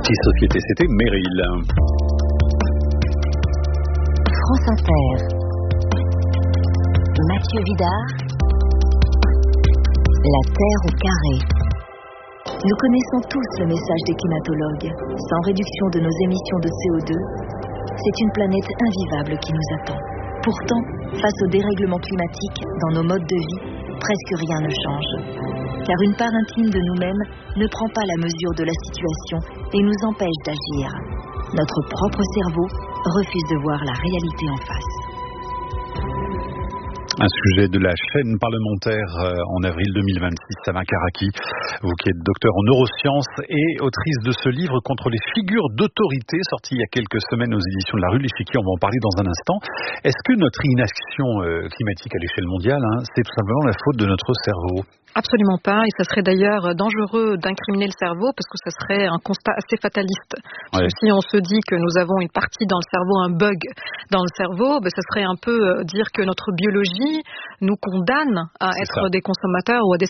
Société, c'était Meryl. France Inter. Mathieu Vidard. La Terre au carré. Nous connaissons tous le message des climatologues. Sans réduction de nos émissions de CO2, c'est une planète invivable qui nous attend. Pourtant, face au dérèglement climatique, dans nos modes de vie, presque rien ne change. Car une part intime de nous-mêmes ne prend pas la mesure de la situation et nous empêche d'agir. Notre propre cerveau refuse de voir la réalité en face. Un sujet de la chaîne parlementaire en avril 2026, Sama Karaki, vous qui êtes docteur en neurosciences et autrice de ce livre contre les figures d'autorité, sorti il y a quelques semaines aux éditions de la Rue de l'Échiquier, on va en parler dans un instant. Est-ce que notre inaction climatique à l'échelle mondiale, c'est tout simplement la faute de notre cerveau ? Absolument pas, et ça serait d'ailleurs dangereux d'incriminer le cerveau parce que ça serait un constat assez fataliste. Parce que si on se dit que nous avons une partie dans le cerveau, un bug dans le cerveau, ça serait un peu dire que notre biologie nous condamne à être des consommateurs ou à des